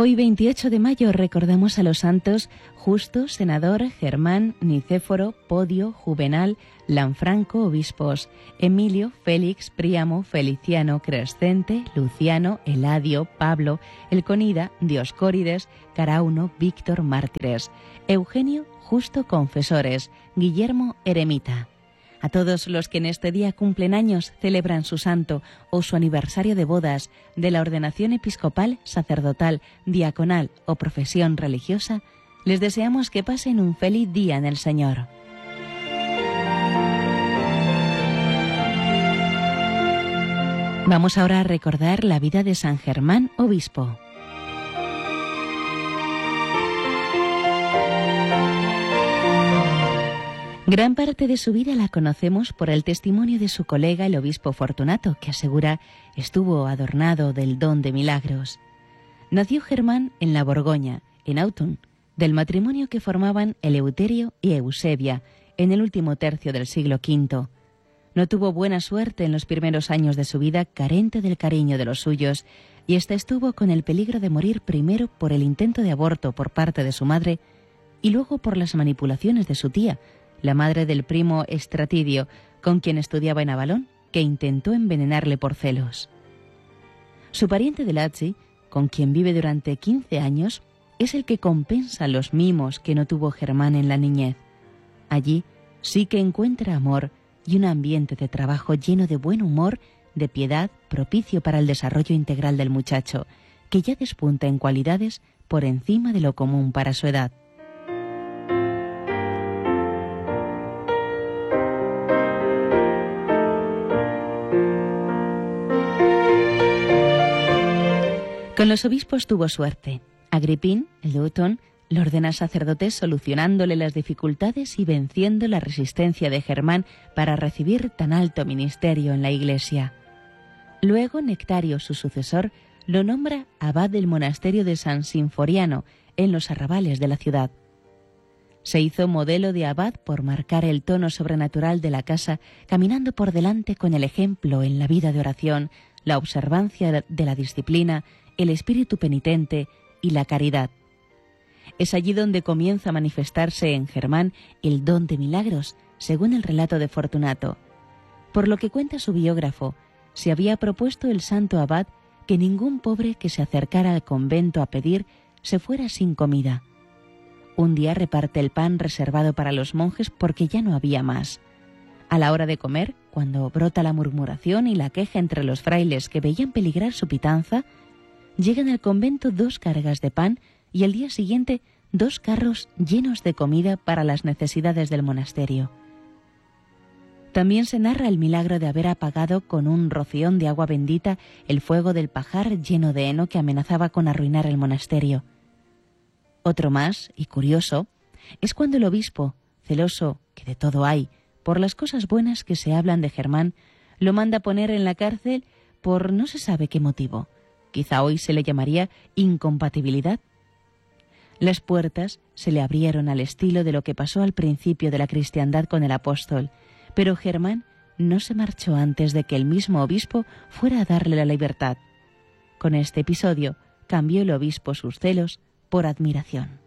Hoy, 28 de mayo, recordamos a los santos Justo, senador, Germán, Nicéforo, Podio, Juvenal, Lanfranco, obispos, Emilio, Félix, Príamo, Feliciano, Crescente, Luciano, Eladio, Pablo, Elconida, Dioscórides, Carauno, Víctor, mártires, Eugenio, Justo, confesores, Guillermo, eremita. A todos los que en este día cumplen años, celebran su santo o su aniversario de bodas, de la ordenación episcopal, sacerdotal, diaconal o profesión religiosa, les deseamos que pasen un feliz día en el Señor. Vamos ahora a recordar la vida de San Germán, obispo. Gran parte de su vida la conocemos por el testimonio de su colega el obispo Fortunato, que asegura estuvo adornado del don de milagros. Nació Germán en la Borgoña, en Autun, del matrimonio que formaban Eleuterio y Eusebia en el último tercio del siglo V. No tuvo buena suerte en los primeros años de su vida, carente del cariño de los suyos, y ésta estuvo con el peligro de morir primero por el intento de aborto por parte de su madre y luego por las manipulaciones de su tía, la madre del primo Estratidio, con quien estudiaba en Avalón, que intentó envenenarle por celos. Su pariente de Lazzi, con quien vive durante 15 años, es el que compensa los mimos que no tuvo Germán en la niñez. Allí sí que encuentra amor y un ambiente de trabajo lleno de buen humor, de piedad, propicio para el desarrollo integral del muchacho, que ya despunta en cualidades por encima de lo común para su edad. Con los obispos tuvo suerte. Agripín, el de Autun, lo ordena sacerdote solucionándole las dificultades y venciendo la resistencia de Germán para recibir tan alto ministerio en la Iglesia. Luego Nectario, su sucesor, lo nombra abad del monasterio de San Sinforiano, en los arrabales de la ciudad. Se hizo modelo de abad por marcar el tono sobrenatural de la casa, caminando por delante con el ejemplo en la vida de oración, la observancia de la disciplina, el espíritu penitente y la caridad. Es allí donde comienza a manifestarse en Germán el don de milagros, según el relato de Fortunato. Por lo que cuenta su biógrafo, se había propuesto el santo abad que ningún pobre que se acercara al convento a pedir se fuera sin comida. Un día reparte el pan reservado para los monjes porque ya no había más. A la hora de comer, cuando brota la murmuración y la queja entre los frailes que veían peligrar su pitanza, llegan al convento 2 cargas de pan y al día siguiente 2 carros llenos de comida para las necesidades del monasterio. También se narra el milagro de haber apagado con un roción de agua bendita el fuego del pajar lleno de heno que amenazaba con arruinar el monasterio. Otro más, y curioso, es cuando el obispo, celoso, que de todo hay, por las cosas buenas que se hablan de Germán, lo manda poner en la cárcel por no se sabe qué motivo. Quizá hoy se le llamaría incompatibilidad. Las puertas se le abrieron al estilo de lo que pasó al principio de la cristiandad con el apóstol, pero Germán no se marchó antes de que el mismo obispo fuera a darle la libertad. Con este episodio cambió el obispo sus celos por admiración.